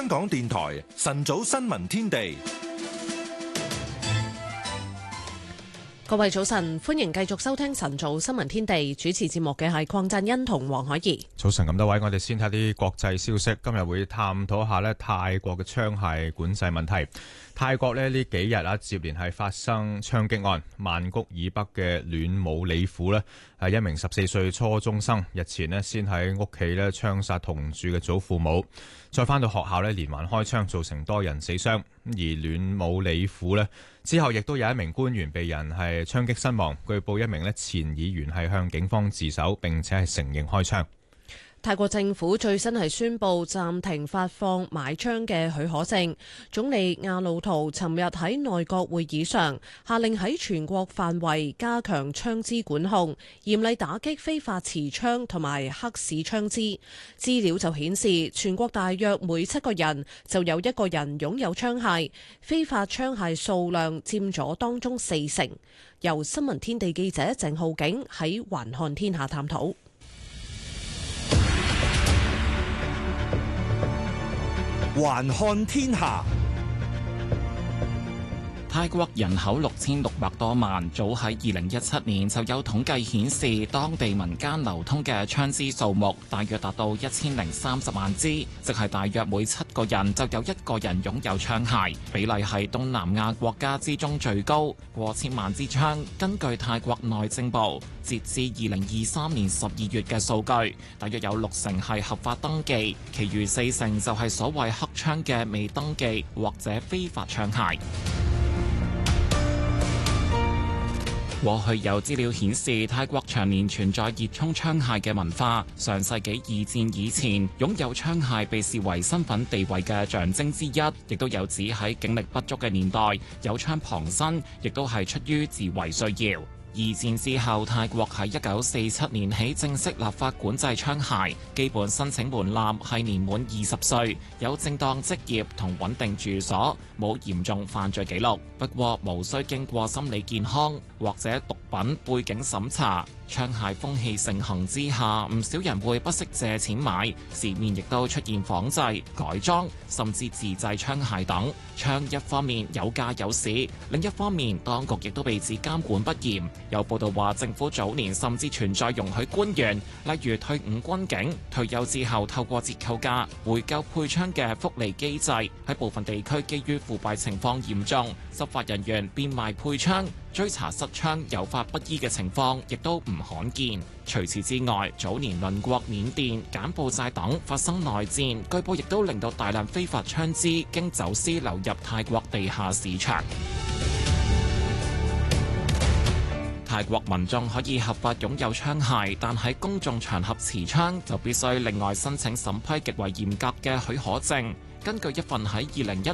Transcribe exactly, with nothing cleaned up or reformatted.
香港電台晨早新聞天地。 各位早晨，歡迎繼續收聽晨早新聞天地。主持節目嘅係鄺振欣同黃海怡。 早晨咁多位，我哋先睇啲國際消息。今日會探討下咧泰國嘅槍械管制問題。泰國咧呢幾日啊，接連係發生槍擊案。曼谷以北嘅暖武里府咧，係一名十四歲初中生，日前咧先喺屋企咧槍殺同住嘅祖父母，再返到學校咧連環開槍，造成多人死傷。而暖武里府咧之後亦都有一名官員被人係槍擊身亡。據報一名咧前議員係向警方自首，並且係承認開槍。 泰國政府最新係宣布暫停發放買槍嘅許可證。總理亞魯圖尋日喺內閣會議上下令喺全國範圍加強槍支管控，嚴厲打擊非法持槍同埋黑市槍支。資料就顯示，全國大約每七個人就有一個人擁有槍械，非法槍械數量佔咗當中四成。由新聞天地記者鄭浩景喺環看天下探討。 環看天下。泰國人口六千六百多萬，早喺二零一七年就有統計顯示，當地民間流通嘅槍支數目大約達到一千零三十萬支，即係大約每七個人就有一個人擁有槍械，比例係東南亞國家之中最高，過千萬支槍。根據泰國內政部截至二零二三年十二月嘅數據，大約有六成係合法登記，其餘四成就係所謂黑槍嘅未登記或者非法槍械。過去有資料顯示，泰國長年存在熱衷槍械嘅文化。上世紀二戰以前，擁有槍械被視為身份地位嘅象徵之一，亦都有指喺警力不足嘅年代，有槍傍身，亦都係出於自衛需要。二戰之後，泰國喺一九四七年起正式立法管制槍械，基本申請門檻係年滿二十歲，有正當職業同穩定住所，冇嚴重犯罪記錄。不過，無需經過心理健康或者毒品背景審查。槍械風氣盛行之下，唔少人會不惜借錢買，市面亦都出現仿製、改裝甚至自製槍械等。槍一方面有價有市，另一方面當局亦都被指監管不嚴。有報道話，政府早年甚至存在容許官員，例如退伍軍警退休之後透過折扣價回購配槍嘅福利機制。喺部分地區，基於腐敗情況嚴重，執法人員變賣配槍，追查失槍有法不依嘅情況亦都唔罕見。除此之外，早年鄰國緬甸、柬埔寨等發生內戰，據報亦都令到大量非法槍支經走私流入泰國地下市場。泰國民眾可以合法擁有槍械，但喺公眾場合持槍就必須另外申請審批極為嚴格嘅許可證。根據一份喺二零一